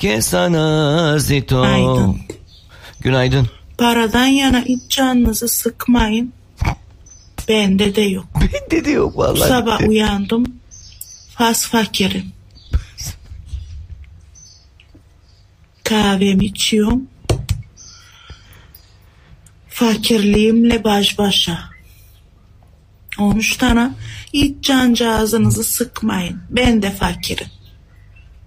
ke sana zito. Günaydın. Günaydın. Paradan yana hiç canınızı sıkmayın. Bende de yok. Bende de yok vallahi. Sabah uyandım. Fakirim. Kahvemi içiyorum. Fakirliğimle baş başa. 13 tane hiç cancağızınızı sıkmayın. Ben de fakirim.